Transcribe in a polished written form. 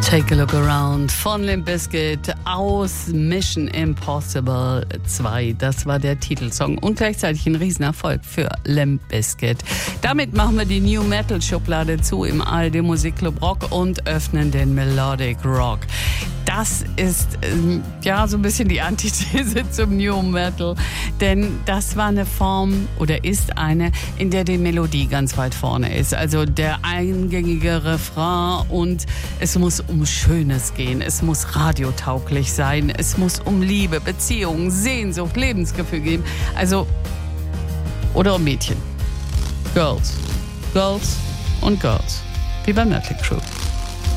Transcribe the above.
Take a Look Around von Limp Bizkit aus Mission Impossible 2. Das war der Titelsong und gleichzeitig ein Riesenerfolg für Limp Bizkit. Damit machen wir die New Metal Schublade zu im ARD Musikclub Rock und öffnen den Melodic Rock. Das ist ja so ein bisschen die Antithese zum New Metal, denn das war eine Form oder ist eine, in der die Melodie ganz weit vorne ist. Also der eingängige Refrain und es muss um Schönes gehen, es muss radiotauglich sein, es muss um Liebe, Beziehungen, Sehnsucht, Lebensgefühl gehen. Also, oder um Mädchen. Girls. Girls und Girls. Wie bei Mötley Crüe.